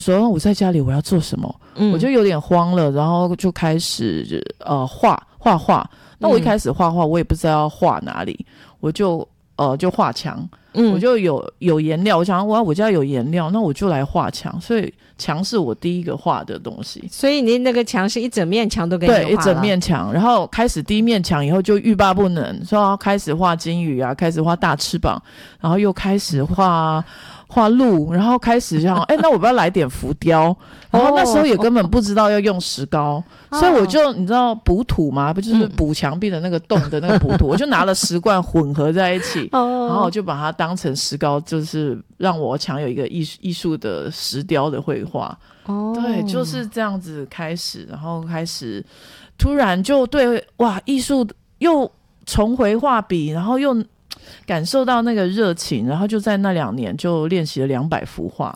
说我在家里我要做什么，我就有点慌了，然后就开始画画。那我一开始画画，我也不知道要画哪里，我就画墙。我就有颜料，我想我家有颜料，那我就来画墙，所以墙是我第一个画的东西。 所以你那个墙是一整面墙都给你画了？ 对，一整面墙。然后开始第一面墙以后就欲罢不能，说开始画金鱼啊，开始画大翅膀，然后又开始画鹿，然后开始想那我不要来点浮雕，然后那时候也根本不知道要用石膏，所以我就你知道补土嘛，不就是补墙壁的那个洞的那个补土，我就拿了10罐混合在一起，然后我就把它当成石膏，就是让我墙有一个艺术的石雕的绘画。对，就是这样子开始，然后开始突然就对艺术又重回画笔，然后又感受到那个热情，然后就在那2年就练习了200幅画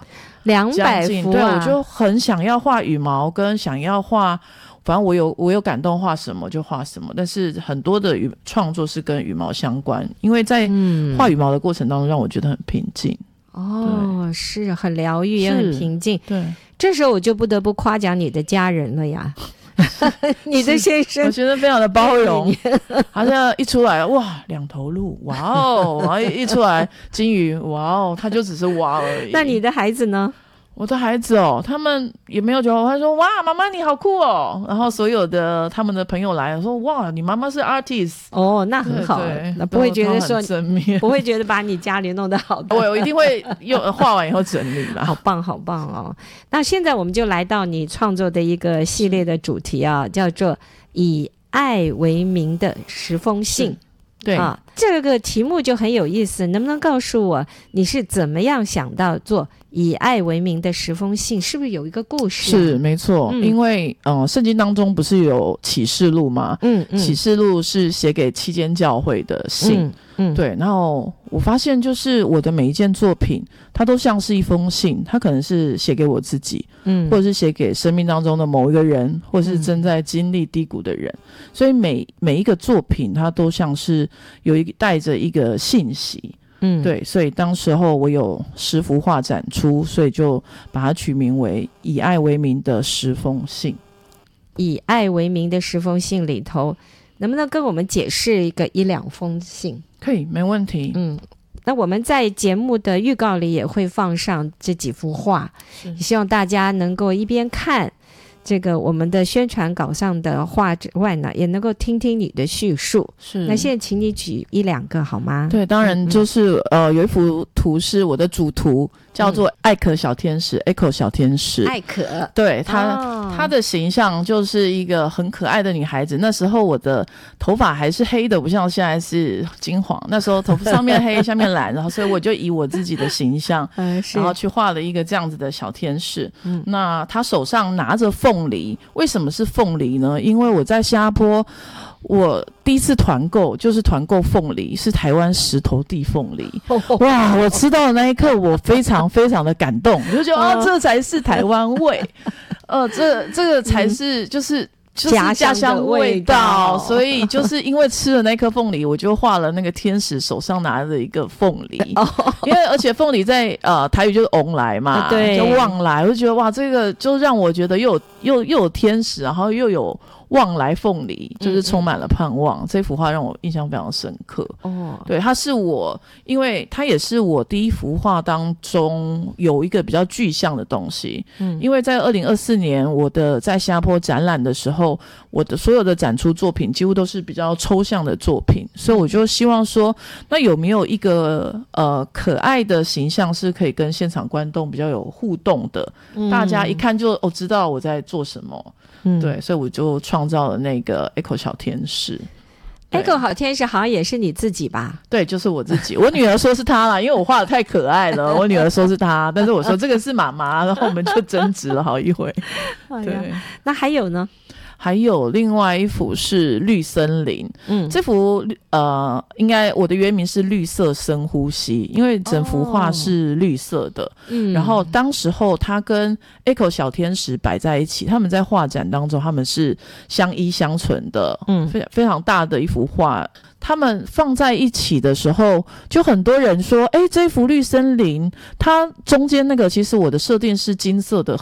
，200幅。 对，我就很想要画羽毛，跟想要画，反正我有感动画什么就画什么，但是很多的创作是跟羽毛相关，因为在画羽毛的过程当中让我觉得很平静。 是很疗愈也很平静。 对， 这时候我就不得不夸奖你的家人了呀。你的先生我觉得非常的包容，好像一出来2头鹿，哇哦，然后一出来金鱼，哇哦，他就只是蛙而已。 那你的孩子呢？ 我的孩子他们也没有觉得，他说哇妈妈你好酷哦，然后所有的他们的朋友来说哇你妈妈是 artist 那很好，那不会觉得说不会觉得把你家里弄得好的。 我一定会画完以后整理啦。 好棒好棒哦。那现在我们就来到你创作的一个系列的主题啊，叫做以爱为名的10封信。 对这个题目就很有意思，能不能告诉我你是怎么样想到做以爱为名的10封信，是不是有一个故事？ 是没错，因为圣经当中不是有启示录吗？启示录是写给7间教会的信。对，然后我发现就是我的每一件作品它都像是一封信，它可能是写给我自己，或者是写给生命当中的某一个人，或者是正在经历低谷的人，所以每一个作品它都像是带着一个信息。对，所以当时候我有10幅画展出，所以就把它取名为以爱为名的10封信。 以爱为名的10封信里头，能不能跟我们解释一个1-2封信？ 可以，没问题。 那我们在节目的预告里也会放上这几幅画，希望大家能够一边看这个我们的宣传稿上的画之外呢，也能够听听你的叙述。是，那现在请你举1-2个好吗？ 对，当然就是有一幅图是我的主图，叫做艾可小天使 Echo 小天使。 艾可， 对，她的形象就是一个很可爱的女孩子。那时候我的头发还是黑的，不像现在是金黄，那时候头发上面黑下面蓝，然后所以我就以我自己的形象然后去画了一个这样子的小天使。那她手上拿着凤梨，为什么是凤梨呢？因为我在新加坡我第一次团购就是团购凤梨，是台湾石头地凤梨。哇，我吃到的那一刻我非常非常的感动，我就觉得这才是台湾味。这个才是就是家乡味道，所以就是因为吃了那颗凤梨，我就画了那个天使手上拿着一个凤梨。因为而且凤梨在台语就是翁来嘛，对，就旺来，我就觉得哇，这个就让我觉得又有天使，然后又有旺来凤梨，就是充满了盼望。这幅画让我印象非常深刻。对，因为它也是我第一幅画当中有一个比较具象的东西。因为在2024年我的在新加坡展览的时候，我的所有的展出作品几乎都是比较抽象的作品，所以我就希望说，那有没有一个可爱的形象是可以跟现场观众比较有互动的，大家一看就知道我在做什么。对，所以我就创造了那个 Echo 小天使。 Echo 好天使好像也是你自己吧？ 对，就是我自己。我女儿说是她啦，因为我画的太可爱了。我女儿说是她，但是我说这个是妈妈，然后我们就争执了好一回。对， 那还有呢？ 还有另外一幅是绿森林。这幅应该我的原名是绿色深呼吸，因为整幅画是绿色的。然后当时候他跟 Echo 小天使摆在一起，他们在画展当中他们是相依相存的。非常大的一幅画，他们放在一起的时候，就很多人说这幅绿森林它中间那个其实我的设定是金色的